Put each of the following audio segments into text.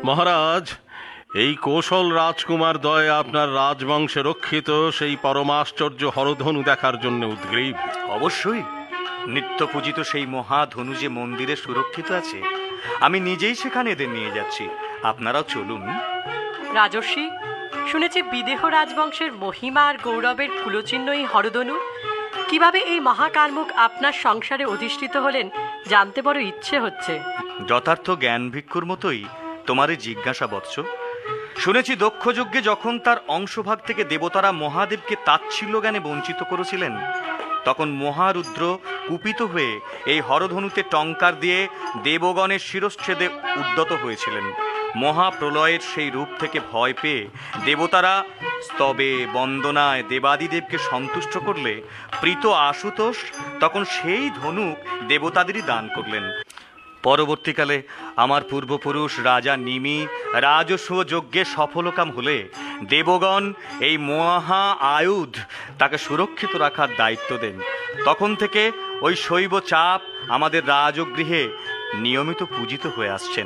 মহারাজ, এই কৌশল রাজকুমার দয় আপনার রাজবংশে রক্ষিত সেই পরমাশ্চর্য হরধনু দেখার জন্য উদ্গ্রীব। অবশ্যই। নিত্য পূজিত সেই মহাধনু যে মন্দিরে সুরক্ষিত আছে, আমি নিজেই সেখানে এদের নিয়ে যাচ্ছি। আপনারাও চলুন। রাজর্ষি, শুনেছি বিদেহ রাজবংশের মহিমা আর গৌরবের কুলচিহ্ন এই হরধনু। কিভাবে এই মহাকার্মুক আপনার সংসারে অধিষ্ঠিত হলেন জানতে বড় ইচ্ছে হচ্ছে। যথার্থ জ্ঞান ভিক্ষুর মতোই তোমারই জিজ্ঞাসা বৎস। শুনেছি দক্ষ যজ্ঞে যখন তার অংশভাগ থেকে দেবতারা মহাদেবকে তাচ্ছিল্য জ্ঞানে বঞ্চিত করেছিলেন, তখন মহারুদ্র কুপিত হয়ে এই হরধনুতে টঙ্কার দিয়ে দেবগণের শিরশ্ছেদে উদ্যত হয়েছিলেন। মহাপ্রলয়ের সেই রূপ থেকে ভয় পেয়ে দেবতারা স্তবে বন্দনায় দেবাদিদেবকে সন্তুষ্ট করলে প্রীত আশুতোষ তখন সেই ধনুক দেবতাদেরই দান করলেন। পরবর্তীকালে আমার পূর্বপুরুষ রাজা নিমি রাজস্ব যজ্ঞে সফলকাম হলে দেবগণ এই মহা আয়ুধ তাকে সুরক্ষিত রাখার দায়িত্ব দেন। তখন থেকে ওই শৈব চাপ আমাদের রাজগৃহে নিয়মিত পূজিত হয়ে আসছেন।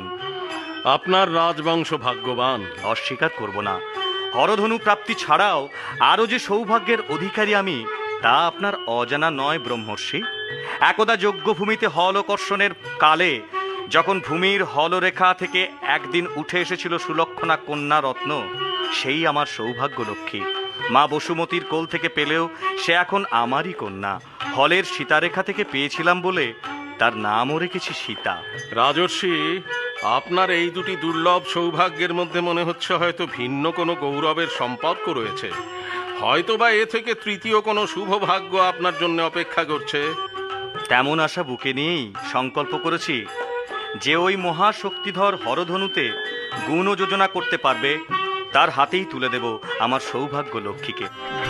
আপনার রাজবংশ ভাগ্যবান, অস্বীকার করব না। হরধনু প্রাপ্তি ছাড়াও আরও যে সৌভাগ্যের অধিকারী আমি, তা আপনার অজানা নয় ব্রহ্মর্ষি। একদা যজ্ঞভূমিতে হলকর্ষণের কালে যখন ভূমির হলরেখা থেকে একদিন উঠে এসেছিল সুলক্ষণা কন্যা রত্ন, সেই আমার সৌভাগ্য লক্ষ্মী। মা বসুমতীর কোল থেকে পেলেও সে এখন আমারই কন্যা। হলের সীতারেখা থেকে পেয়েছিলাম বলে তার নামও রেখেছি সীতা। রাজর্ষি, আপনার এই দুটি দুর্লভ সৌভাগ্যের মধ্যে মনে হচ্ছে হয়তো ভিন্ন কোনো গৌরবের সম্পর্ক রয়েছে। হয়তোবা এ থেকে তৃতীয় কোনো শুভ ভাগ্য আপনার জন্য অপেক্ষা করছে। তেমন আশা বুকে নিয়েই সংকল্প করেছি যে ওই মহাশক্তিধর হরধনুতে গুণ যোজনা করতে পারবে, তার হাতেই তুলে দেব আমার সৌভাগ্য লক্ষ্মীকে।